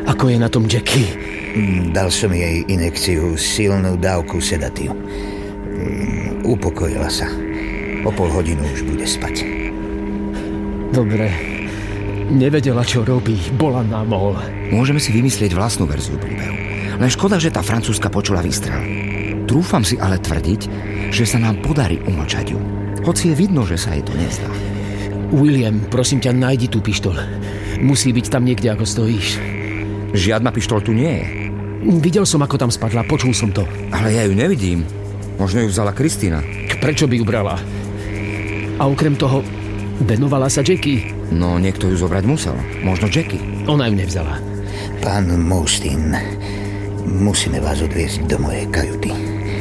Ako je na tom Jackie? Dal som jej injekciu, silnú dávku sedatív. Upokojila sa. O pol hodinu už bude spať. Dobre. Nevedela, čo robí. Bola na mol. Môžeme si vymyslieť vlastnú verziu príbehu. Len škoda, že tá francúzska počula výstrel. Trúfam si ale tvrdiť, že sa nám podarí umlčať ju. Hoci je vidno, že sa jej to nezdá. William, prosím ťa, nájdi tú pištoľ. Musí byť tam niekde, ako stojíš. Žiadna pištoľ tu nie je. Videl som, ako tam spadla, počul som to. Ale ja ju nevidím. Možno ju vzala Kristína. Prečo by ju brala? A okrem toho, venovala sa Jackie. No, niekto ju zobrať musel. Možno Jackie. Ona ju nevzala. Pán Mostyn, musíme vás odviesť do mojej kajuty.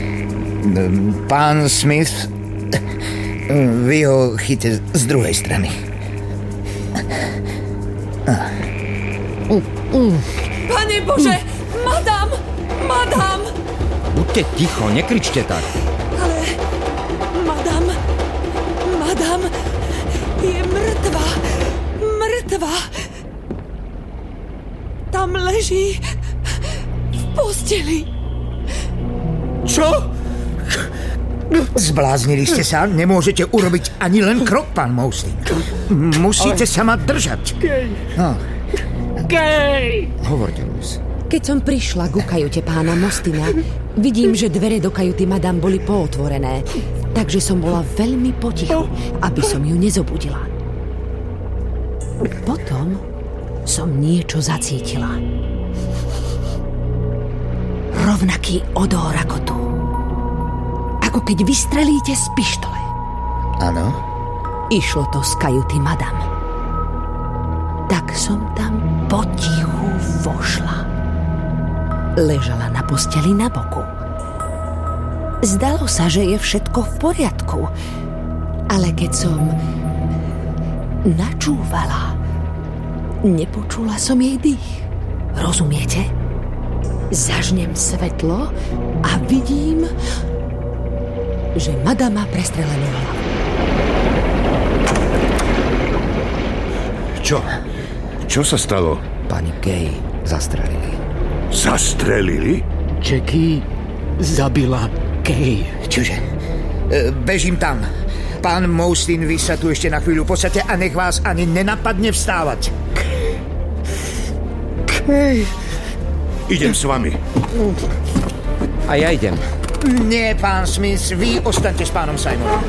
Pán Smith, vy ho chyťte z druhej strany. Pane Bože, madam! Buďte ticho, nekričte tak. Ale madam je mŕtva. Tam leží v posteli. Čo? Zbláznili ste sa? Nemôžete urobiť ani len krok, pán Mostyn. Musíte sa ma držať. Gay! Hovorte, Louis. Keď som prišla ku kajute pána Mostyna, vidím, že dvere do kajuty madam boli pootvorené, takže som bola veľmi potichu, aby som ju nezobudila. Potom som niečo zacítila. Rovnaký odor ako tu. Ako keď vystrelíte z pištole. Áno? Išlo to z kajuty madam. Tak som tam potichu vošla. Ležala na posteli na boku. Zdalo sa, že je všetko v poriadku. Ale keď som načúvala, nepočula som jej dých. Rozumiete? Zažnem svetlo a vidím, že madam má prestrelenú hlavu. Čo? Čo sa stalo? Pani Gay zastrelili. Zastrelili? Jackie zabila Gay. Čože? Bežím tam. Pán Mostyn, vy sa tu ešte na chvíľu podstate a nech vás ani nenapadne vstávať. Gay. Idem s vami. A ja idem. Nie, pán Smith, vy ostaňte s pánom Simonom.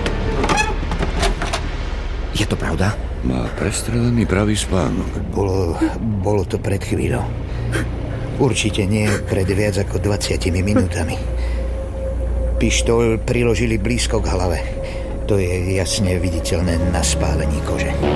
Je to pravda? Má prestrelený pravý spánok. Bolo to pred chvíľou. Určite nie pred viac ako 20 minútami. Pištoľ priložili blízko k hlave. To je jasne viditeľné na spálení kože.